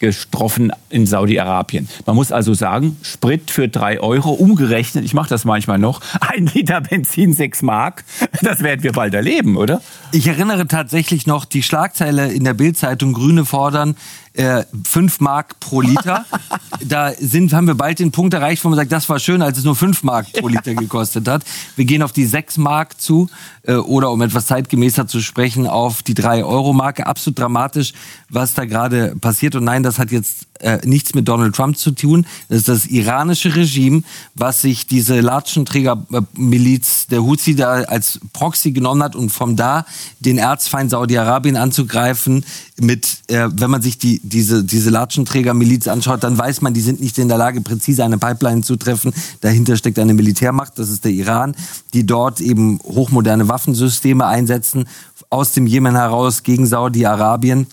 Speaker 2: getroffen in Saudi-Arabien. Man muss also sagen, Sprit für 3 Euro, umgerechnet, ich mache das manchmal noch, 1 Liter Benzin 6 Mark, das werden wir bald erleben, oder?
Speaker 1: Ich erinnere tatsächlich noch die Schlagzeile in der Bild-Zeitung, Grüne fordern 5 Mark pro Liter. Da haben wir bald den Punkt erreicht, wo man sagt, das war schön, als es nur 5 Mark pro Liter gekostet hat. Wir gehen auf die 6 Mark zu oder um etwas zeitgemäßer zu sprechen, auf die 3-Euro-Marke. Absolut dramatisch, was da gerade passiert. Und nein, das hat jetzt nichts mit Donald Trump zu tun. Das ist das iranische Regime, was sich diese Latschenträger-Miliz der Houthi da als Proxy genommen hat und von da den Erzfeind Saudi-Arabien anzugreifen mit, wenn man sich diese Latschenträger-Miliz anschaut, dann weiß man, die sind nicht in der Lage, präzise eine Pipeline zu treffen. Dahinter steckt eine Militärmacht, das ist der Iran, die dort eben hochmoderne Waffensysteme einsetzen, aus dem Jemen heraus gegen Saudi-Arabien.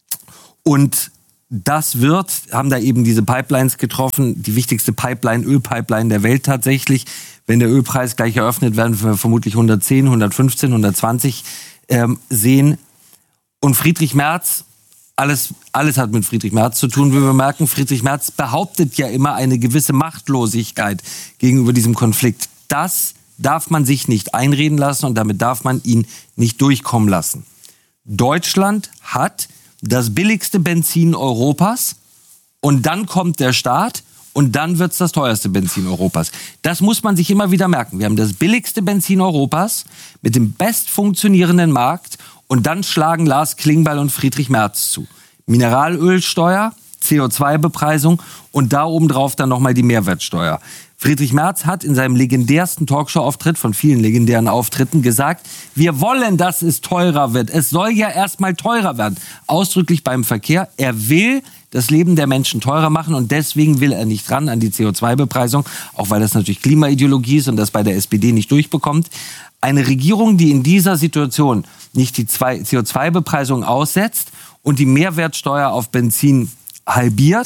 Speaker 1: Und haben da eben diese Pipelines getroffen, die wichtigste Pipeline, Ölpipeline der Welt tatsächlich. Wenn der Ölpreis gleich eröffnet, werden wir vermutlich 110, 115, 120 sehen. Und Friedrich Merz, alles hat mit Friedrich Merz zu tun, wie wir merken. Friedrich Merz behauptet ja immer eine gewisse Machtlosigkeit gegenüber diesem Konflikt. Das darf man sich nicht einreden lassen und damit darf man ihn nicht durchkommen lassen. Deutschland hat das billigste Benzin Europas und dann kommt der Staat und dann wird's das teuerste Benzin Europas. Das muss man sich immer wieder merken. Wir haben das billigste Benzin Europas mit dem best funktionierenden Markt und dann schlagen Lars Klingbeil und Friedrich Merz zu. Mineralölsteuer, CO2-Bepreisung und da obendrauf dann nochmal die Mehrwertsteuer. Friedrich Merz hat in seinem legendärsten Talkshow-Auftritt, von vielen legendären Auftritten, gesagt, wir wollen, dass es teurer wird. Es soll ja erstmal teurer werden. Ausdrücklich beim Verkehr. Er will das Leben der Menschen teurer machen und deswegen will er nicht ran an die CO2-Bepreisung, auch weil das natürlich Klimaideologie ist und das bei der SPD nicht durchbekommt. Eine Regierung, die in dieser Situation nicht die CO2-Bepreisung aussetzt und die Mehrwertsteuer auf Benzin halbiert,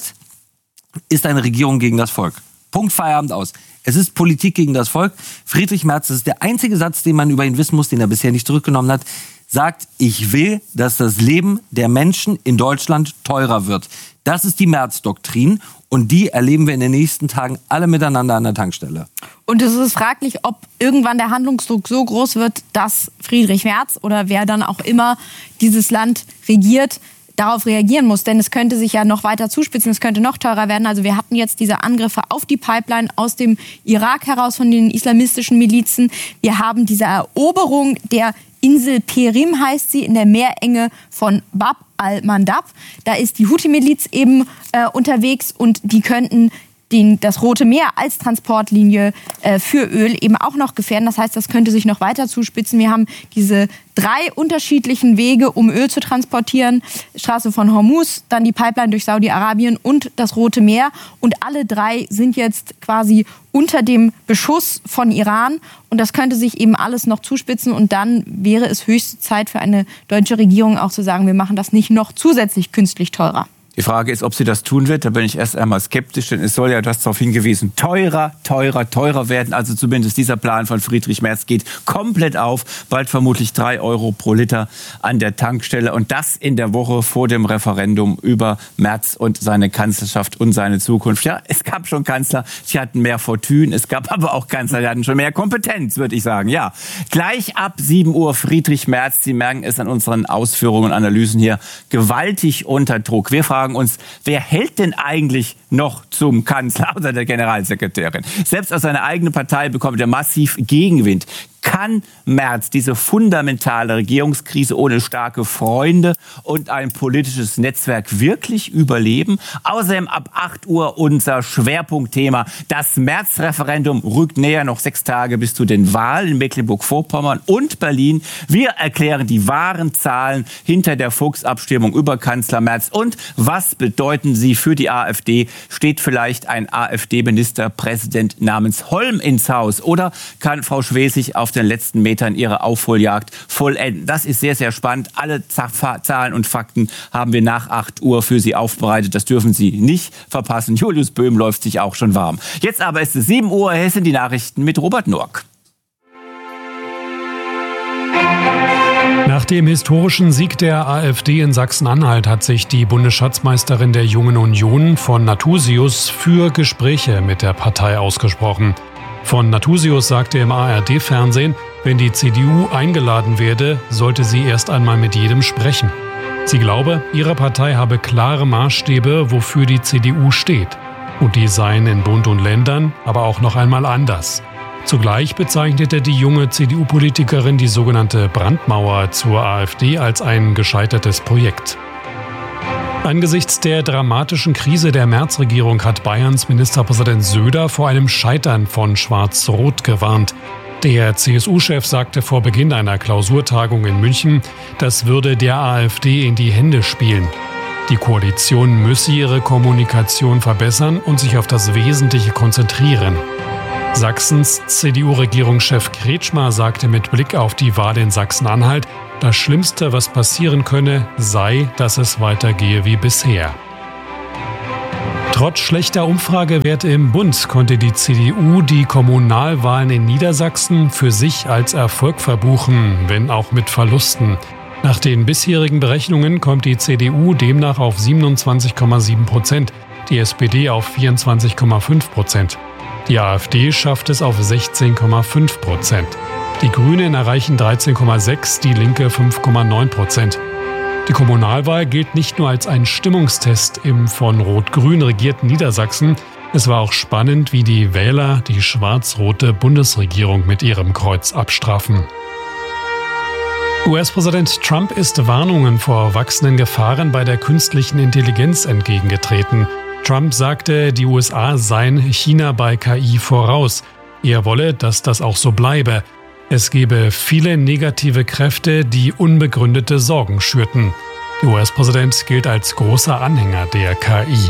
Speaker 1: ist eine Regierung gegen das Volk. Punkt, Feierabend, aus. Es ist Politik gegen das Volk. Friedrich Merz, das ist der einzige Satz, den man über ihn wissen muss, den er bisher nicht zurückgenommen hat, sagt, ich will, dass das Leben der Menschen in Deutschland teurer wird. Das ist die Merz-Doktrin und die erleben wir in den nächsten Tagen alle miteinander an der Tankstelle.
Speaker 3: Und es ist fraglich, ob irgendwann der Handlungsdruck so groß wird, dass Friedrich Merz oder wer dann auch immer dieses Land regiert, darauf reagieren muss. Denn es könnte sich ja noch weiter zuspitzen, es könnte noch teurer werden. Also wir hatten jetzt diese Angriffe auf die Pipeline aus dem Irak heraus von den islamistischen Milizen. Wir haben diese Eroberung der Insel Perim, heißt sie, in der Meerenge von Bab al-Mandab. Da ist die Houthi-Miliz eben unterwegs und die könnten das Rote Meer als Transportlinie für Öl eben auch noch gefährden. Das heißt, das könnte sich noch weiter zuspitzen. Wir haben diese 3 unterschiedlichen Wege, um Öl zu transportieren. Straße von Hormuz, dann die Pipeline durch Saudi-Arabien und das Rote Meer. Und alle 3 sind jetzt quasi unter dem Beschuss von Iran. Und das könnte sich eben alles noch zuspitzen. Und dann wäre es höchste Zeit für eine deutsche Regierung auch zu sagen, wir machen das nicht noch zusätzlich künstlich teurer.
Speaker 2: Die Frage ist, ob sie das tun wird. Da bin ich erst einmal skeptisch, denn es soll ja das darauf hingewiesen, teurer werden. Also zumindest dieser Plan von Friedrich Merz geht komplett auf. Bald vermutlich 3 Euro pro Liter an der Tankstelle. Und das in der Woche vor dem Referendum über Merz und seine Kanzlerschaft und seine Zukunft. Ja, es gab schon Kanzler, die hatten mehr Fortune. Es gab aber auch Kanzler, die hatten schon mehr Kompetenz, würde ich sagen. Ja, gleich ab 7 Uhr Friedrich Merz. Sie merken es an unseren Ausführungen und Analysen hier. Gewaltig unter Druck. Wir fragen uns, wer hält denn eigentlich noch zum Kanzler außer der Generalsekretärin? Selbst aus seiner eigenen Partei bekommt er massiv Gegenwind. Kann Merz diese fundamentale Regierungskrise ohne starke Freunde und ein politisches Netzwerk wirklich überleben? Außerdem ab 8 Uhr unser Schwerpunktthema. Das Merz-Referendum rückt näher, noch 6 Tage bis zu den Wahlen in Mecklenburg-Vorpommern und Berlin. Wir erklären die wahren Zahlen hinter der Fuchs-Abstimmung über Kanzler Merz. Und was bedeuten sie für die AfD? Steht vielleicht ein AfD-Ministerpräsident namens Holm ins Haus? Oder kann Frau Schwesig auf den letzten Metern ihre Aufholjagd vollenden? Das ist sehr, sehr spannend. Alle Zahlen und Fakten haben wir nach 8 Uhr für Sie aufbereitet. Das dürfen Sie nicht verpassen. Julius Böhm läuft sich auch schon warm. Jetzt aber ist es 7 Uhr. Hier sind die Nachrichten mit Robert Norck.
Speaker 9: Nach Nach dem historischen Sieg der AfD in Sachsen-Anhalt hat sich die Bundesschatzmeisterin der Jungen Union von Nathusius für Gespräche mit der Partei ausgesprochen. Von Nathusius sagte im ARD-Fernsehen, wenn die CDU eingeladen werde, sollte sie erst einmal mit jedem sprechen. Sie glaube, ihre Partei habe klare Maßstäbe, wofür die CDU steht. Und die seien in Bund und Ländern aber auch noch einmal anders. Zugleich bezeichnete die junge CDU-Politikerin die sogenannte Brandmauer zur AfD als ein gescheitertes Projekt. Angesichts der dramatischen Krise der Merz-Regierung hat Bayerns Ministerpräsident Söder vor einem Scheitern von Schwarz-Rot gewarnt. Der CSU-Chef sagte vor Beginn einer Klausurtagung in München, das würde der AfD in die Hände spielen. Die Koalition müsse ihre Kommunikation verbessern und sich auf das Wesentliche konzentrieren. Sachsens CDU-Regierungschef Kretschmer sagte mit Blick auf die Wahl in Sachsen-Anhalt, das Schlimmste, was passieren könne, sei, dass es weitergehe wie bisher. Trotz schlechter Umfragewerte im Bund konnte die CDU die Kommunalwahlen in Niedersachsen für sich als Erfolg verbuchen, wenn auch mit Verlusten. Nach den bisherigen Berechnungen kommt die CDU demnach auf 27,7%, die SPD auf 24,5%. Die AfD schafft es auf 16,5%. Die Grünen erreichen 13,6%, die Linke 5,9%. Die Kommunalwahl gilt nicht nur als ein Stimmungstest im von Rot-Grün regierten Niedersachsen. Es war auch spannend, wie die Wähler die schwarz-rote Bundesregierung mit ihrem Kreuz abstrafen. US-Präsident Trump ist Warnungen vor wachsenden Gefahren bei der künstlichen Intelligenz entgegengetreten. Trump sagte, die USA seien China bei KI voraus. Er wolle, dass das auch so bleibe. Es gebe viele negative Kräfte, die unbegründete Sorgen schürten. Der US-Präsident gilt als großer Anhänger der KI.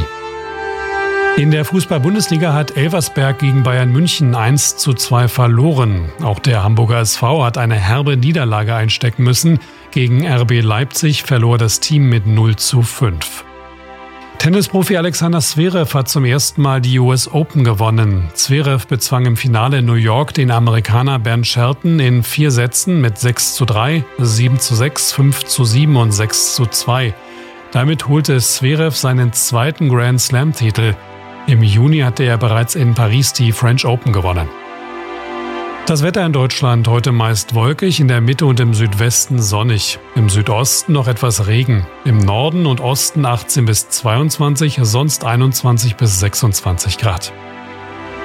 Speaker 9: In der Fußball-Bundesliga hat Elversberg gegen Bayern München 1:2 verloren. Auch der Hamburger SV hat eine herbe Niederlage einstecken müssen. Gegen RB Leipzig verlor das Team mit 0:5. Tennisprofi Alexander Zverev hat zum ersten Mal die US Open gewonnen. Zverev bezwang im Finale in New York den Amerikaner Bernd Shelton in 4 Sätzen mit 6:3, 7:6, 5:7 und 6:2. Damit holte Zverev seinen zweiten Grand Slam-Titel. Im Juni hatte er bereits in Paris die French Open gewonnen. Das Wetter in Deutschland heute meist wolkig, in der Mitte und im Südwesten sonnig. Im Südosten noch etwas Regen. Im Norden und Osten 18 bis 22, sonst 21 bis 26 Grad.